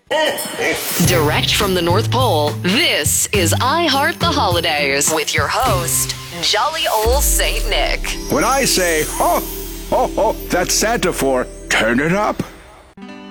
Direct from the North Pole, this is I Heart the Holidays with your host, Jolly Old Saint Nick. When I say, ho, ho, ho, that's Santa for turn it up.